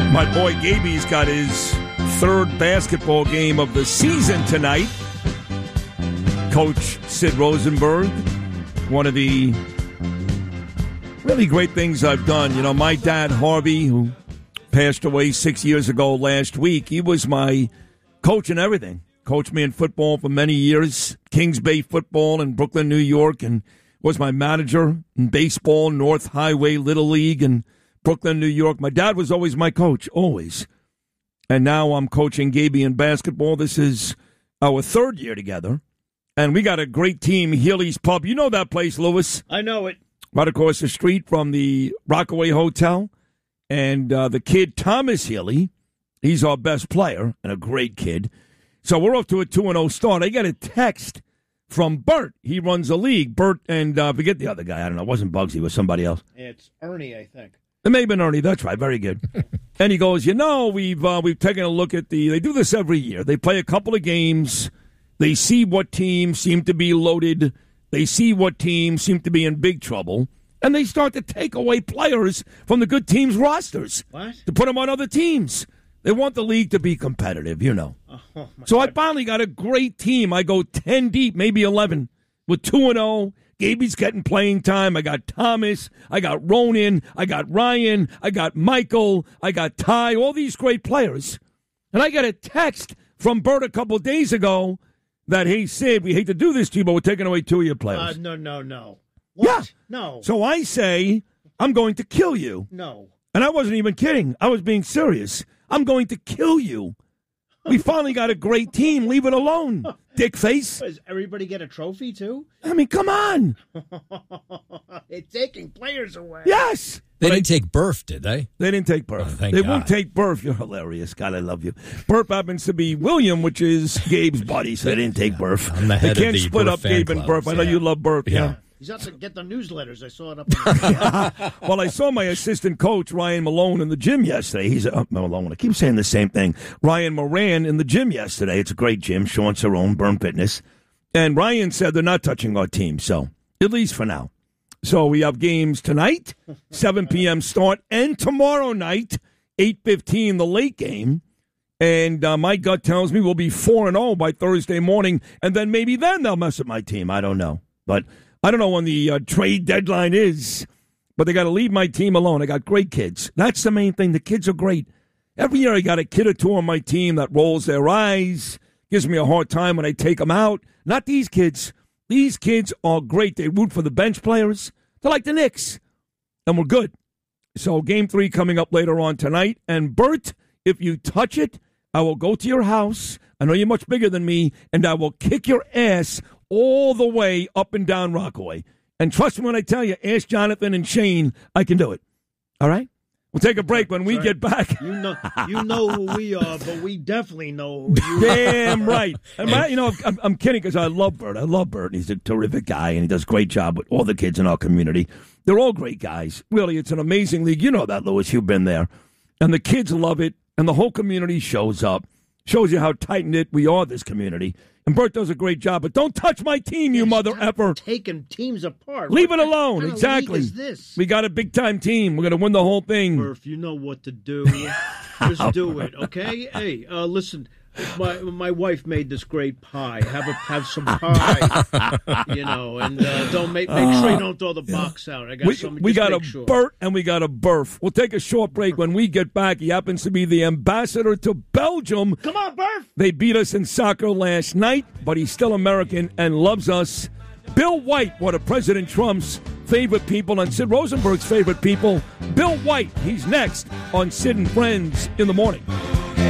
My boy Gaby's got his third basketball game of the season tonight. Coach Sid Rosenberg, one of the really great things I've done. You know, my dad, Harvey, who passed away 6 years ago last week, he was my coach in everything. Coached me in football for many years, Kings Bay football in Brooklyn, New York, and was my manager in baseball, North Highway Little League in Brooklyn, New York. My dad was always my coach, always. And now I'm coaching Gaby in basketball. This is our third year together. And we got a great team, Healy's Pub. You know that place, Lewis? I know it. Right across the street from the Rockaway Hotel. And the kid, Thomas Healy, he's our best player and a great kid. So we're off to a 2-0 start. I got a text from Bert. He runs the league. Bert and forget the other guy. I don't know. It wasn't Bugsy. It was somebody else. It's Ernie, I think. It may have been Ernie. That's right. Very good. And he goes, you know, we've taken a look at they do this every year. They play a couple of games. They see what teams seem to be loaded. They see what teams seem to be in big trouble. And they start to take away players from the good teams' rosters. What? To put them on other teams. They want the league to be competitive, you know. Oh, so I finally got a great team. I go 10 deep, maybe 11, with 2-0. Gaby's getting playing time. I got Thomas. I got Ronan. I got Ryan. I got Michael. I got Ty. All these great players. And I got a text from Bert a couple days ago that, hey, Sid, we hate to do this to you, but we're taking away two of your players. No. What? Yeah. No. So I say, I'm going to kill you. No. And I wasn't even kidding. I was being serious. I'm going to kill you. We finally got a great team. Leave it alone, dick face. Does everybody get a trophy, too? I mean, come on. It's taking players away. Yes. They didn't take Burf, did they? They didn't take Burf. Oh, They God. won't take Burf. You're hilarious. God, I love you. Burf happens to be William, which is Gabe's buddy, so they didn't take Burf. I'm the head they can't of the split Burf up fan Gabe and club, Burf. I know you love Burf. Yeah. He's out to get the newsletters. I saw it up. Well, I saw my assistant coach, Ryan Malone, in the gym yesterday. He's Malone. I keep saying the same thing. Ryan Moran in the gym yesterday. It's a great gym. Sean Cerrone, Burn Fitness. And Ryan said they're not touching our team, so at least for now. So we have games tonight, 7 p.m. start, and tomorrow night, 8:15, the late game. And my gut tells me we'll be 4-0 by Thursday morning, and then maybe then they'll mess with my team. I don't know. But I don't know when the trade deadline is, but they got to leave my team alone. I got great kids. That's the main thing. The kids are great. Every year I got a kid or two on my team that rolls their eyes, gives me a hard time when I take them out. Not these kids. These kids are great. They root for the bench players. They're like the Knicks. And we're good. So game 3 coming up later on tonight. And Bert, if you touch it, I will go to your house. I know you're much bigger than me. And I will kick your ass all the way up and down Rockaway. And trust me when I tell you, ask Jonathan and Shane, I can do it. All right? We'll take a break when we get back. You know who we are, but we definitely know who you are. Damn right. I'm kidding because I love Bert. I love Bert. He's a terrific guy, and he does a great job with all the kids in our community. They're all great guys. Really, it's an amazing league. You know that, Lewis. You've been there. And the kids love it, and the whole community shows up. Shows you how tight-knit we are, this community. And Bert does a great job, but don't touch my team, you mother effer. Taking teams apart. Leave it alone. What Exactly. League is this? We got a big-time team. We're going to win the whole thing. Murph, you know what to do. Just do it, okay? Hey, listen, my wife made this great pie. Have some pie, and don't make sure you don't throw the box out. I got something. We got a Bert and we got a Burf. We'll take a short break. When we get back, he happens to be the ambassador to Belgium. Come on, Burf! They beat us in soccer last night, but he's still American and loves us. Bill White, one of President Trump's favorite people and Sid Rosenberg's favorite people. Bill White, he's next on Sid and Friends in the morning.